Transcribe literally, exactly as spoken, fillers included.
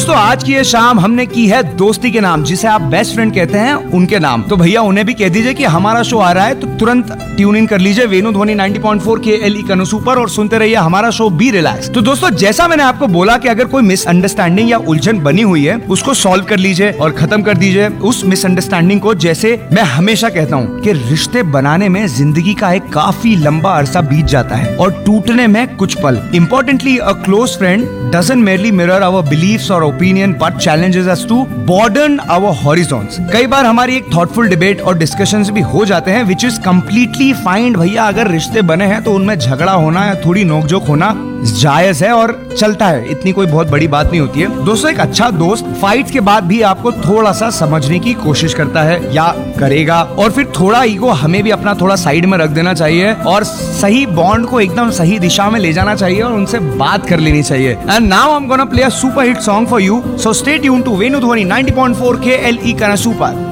दोस्तों आज की ये शाम हमने की है दोस्ती के नाम, जिसे आप बेस्ट फ्रेंड कहते हैं उनके नाम। तो भैया उन्हें भी कह दीजिए कि हमारा शो आ रहा है तो तुरंत ट्यून इन कर लीजिए वेणु ध्वनि नाइंटी पॉइंट फोर के एल ई कनसू पर और सुनते रहिए हमारा शो बी रिलैक्स। तो दोस्तों जैसा मैंने आपको बोला कि अगर कोई मिसअंडरस्टैंडिंग या उलझन बनी हुई है उसको सॉल्व कर लीजिए और खत्म कर दीजिए उस मिसअंडरस्टैंडिंग को। जैसे मैं हमेशा कहता हूँ कि रिश्ते बनाने में जिंदगी का एक काफी लंबा अरसा बीत जाता है और टूटने में कुछ पल। Importantly a close friend doesn't merely mirror our beliefs or opinion but challenges us to broaden our horizons। कई बार हमारी एक thoughtful debate और discussions भी हो जाते हैं which is completely fine। भैया अगर रिश्ते बने हैं तो उनमें झगड़ा होना या थोड़ी नोकझोंक होना जायज है और चलता है, इतनी कोई बहुत बड़ी बात नहीं होती है। दोस्तों एक अच्छा दोस्त फाइट के बाद भी आपको थोड़ा सा समझने की कोशिश करता है या करेगा, और फिर थोड़ा ईगो हमें भी अपना थोड़ा साइड में रख देना चाहिए और सही बॉन्ड को एकदम सही दिशा में ले जाना चाहिए और उनसे बात कर लेनी चाहिए। And now I am gonna play a super hit song for you, so stay tuned to वेणु ध्वनि नाइंटी पॉइंट फोर के एल ई कनसू पर।